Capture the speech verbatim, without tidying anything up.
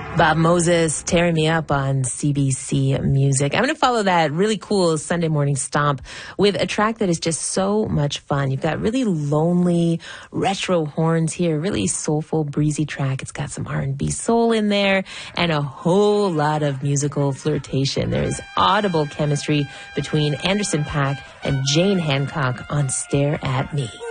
Bob Moses, Tearing Me Up on C B C Music. I'm going to follow that really cool Sunday morning stomp with a track that is just so much fun. You've got really lonely retro horns here, really soulful, breezy track. It's got some R and B soul in there and a whole lot of musical flirtation. There is audible chemistry between Anderson .Paak and Jane Hancock on Stare at Me.